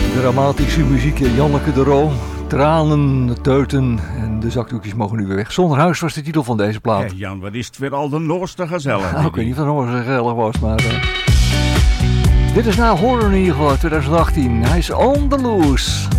Dramatische muziek, Janneke de Roo. Tranen, teuten en de zakdoekjes mogen nu weer weg. Zonder huis was de titel van deze plaat. Hey Jan, wat is het weer al de noorste gezellig. Nou, ik weet niet of het nog zo gezellig was, maar... dit is nou Horror in ieder geval, 2018. Hij is on the loose.